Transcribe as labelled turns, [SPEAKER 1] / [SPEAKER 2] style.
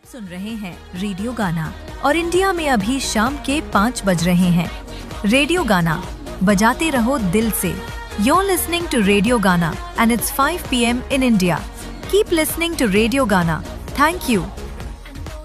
[SPEAKER 1] सुन रहे हैं रेडियो गाना और इंडिया में अभी शाम के 5 बज रहे हैं। रेडियो गाना बजाते रहो दिल से। You're listening to Radio Gana and it's 5 p.m. in India. Keep listening to Radio Gana. Thank you.